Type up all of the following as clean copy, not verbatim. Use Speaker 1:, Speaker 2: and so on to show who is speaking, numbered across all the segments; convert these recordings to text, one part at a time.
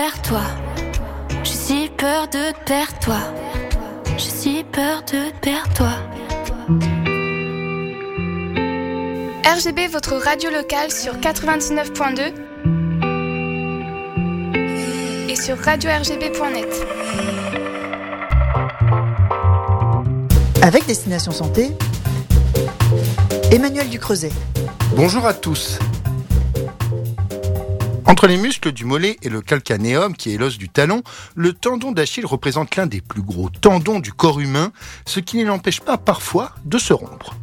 Speaker 1: Perds-toi, j'ai si peur de te perdre toi. J'ai si peur de te perdre toi.
Speaker 2: RGB, votre radio locale sur 99.2 et sur radio-rgb.net.
Speaker 3: Avec Destination Santé, Emmanuel Ducreuset.
Speaker 4: Bonjour à tous. Entre les muscles du mollet et le calcanéum, qui est l'os du talon, le tendon d'Achille représente l'un des plus gros tendons du corps humain, ce qui ne l'empêche pas parfois de se rompre.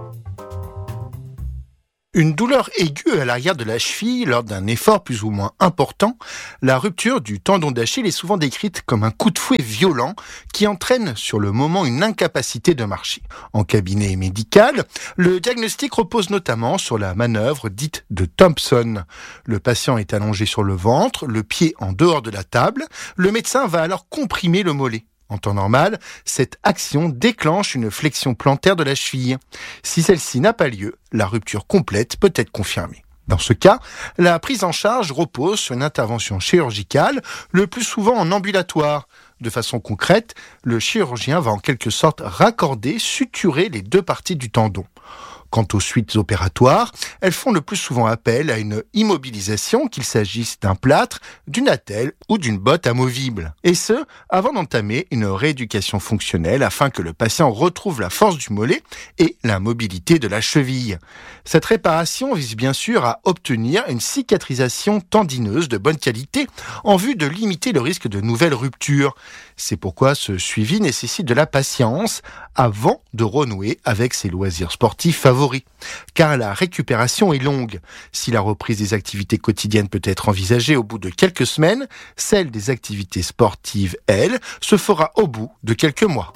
Speaker 4: Une douleur aiguë à l'arrière de la cheville lors d'un effort plus ou moins important, la rupture du tendon d'Achille est souvent décrite comme un coup de fouet violent qui entraîne sur le moment une incapacité de marcher. En cabinet médical, le diagnostic repose notamment sur la manœuvre dite de Thompson. Le patient est allongé sur le ventre, le pied en dehors de la table. Le médecin va alors comprimer le mollet. En temps normal, cette action déclenche une flexion plantaire de la cheville. Si celle-ci n'a pas lieu, la rupture complète peut être confirmée. Dans ce cas, la prise en charge repose sur une intervention chirurgicale, le plus souvent en ambulatoire. De façon concrète, le chirurgien va en quelque sorte raccorder, suturer les deux parties du tendon. Quant aux suites opératoires, elles font le plus souvent appel à une immobilisation, qu'il s'agisse d'un plâtre, d'une attelle ou d'une botte amovible. Et ce, avant d'entamer une rééducation fonctionnelle afin que le patient retrouve la force du mollet et la mobilité de la cheville. Cette réparation vise bien sûr à obtenir une cicatrisation tendineuse de bonne qualité en vue de limiter le risque de nouvelles ruptures. C'est pourquoi ce suivi nécessite de la patience avant de renouer avec ses loisirs sportifs favoris. Car la récupération est longue. Si la reprise des activités quotidiennes peut être envisagée au bout de quelques semaines, celle des activités sportives, elle, se fera au bout de quelques mois.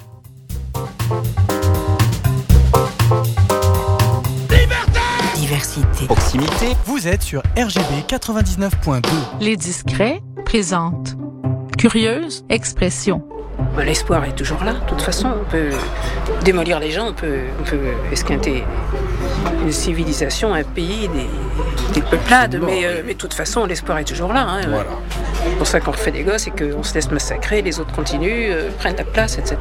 Speaker 5: Diversité.
Speaker 6: Proximité. Vous êtes sur RGB 99.2.
Speaker 7: Les Discrets présentent Curieuse Expression.
Speaker 8: L'espoir est toujours là. De toute façon, on peut démolir les gens, on peut esquinter une civilisation, un pays, des peuplades, mais de toute façon, l'espoir est toujours là. Voilà. C'est pour ça qu'on refait des gosses et qu'on se laisse massacrer, les autres continuent, prennent la place, etc.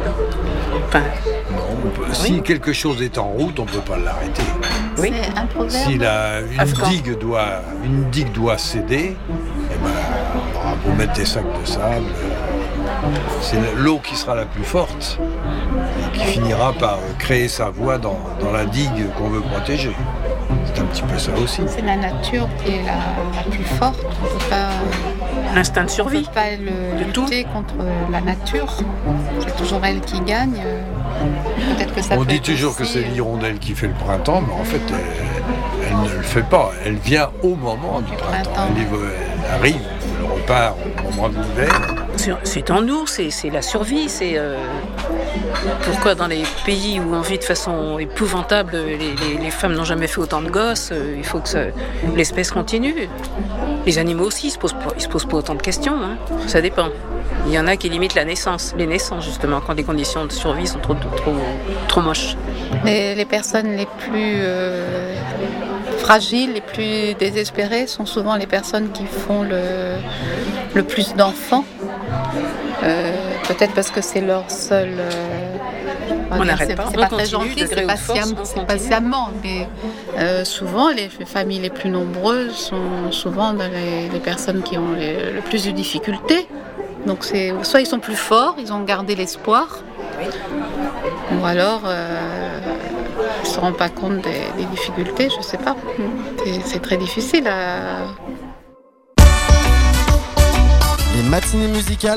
Speaker 9: Si quelque chose est en route, on ne peut pas l'arrêter.
Speaker 8: Oui.
Speaker 7: C'est un proverbe.
Speaker 9: Si une digue doit céder, on aura beau mettre des sacs de sable, c'est l'eau qui sera la plus forte et qui finira par créer sa voie dans la digue qu'on veut protéger. C'est un petit peu ça aussi.
Speaker 7: C'est la nature qui est la plus forte. On ne peut pas...
Speaker 8: L'instinct de survie.
Speaker 7: On ne peut pas lutter contre la nature. C'est toujours elle qui gagne. Peut-être que ça
Speaker 9: on
Speaker 7: peut
Speaker 9: dit toujours que c'est l'hirondelle qui fait le printemps, mais en fait, elle ne le fait pas. Elle vient au moment du printemps. Elle arrive, elle repart au moment de l'hiver.
Speaker 8: C'est en nous, c'est la survie. C'est pourquoi dans les pays où on vit de façon épouvantable, les femmes n'ont jamais fait autant de gosses. Il faut que l'espèce continue. Les animaux aussi, ils se posent pas autant de questions. Ça dépend. Il y en a qui limitent les naissances justement, quand les conditions de survie sont trop moches.
Speaker 7: Les personnes les plus fragiles, les plus désespérées sont souvent les personnes qui font le plus d'enfants. Peut-être parce que c'est leur seul...
Speaker 8: on n'arrête pas,
Speaker 7: c'est pas très gentil, c'est pas sciemment, mais souvent les familles les plus nombreuses sont souvent les personnes qui ont le plus de difficultés. Donc soit ils sont plus forts, ils ont gardé l'espoir, ou alors ils ne se rendent pas compte des difficultés, je ne sais pas. C'est très difficile à...
Speaker 6: Les matinées musicales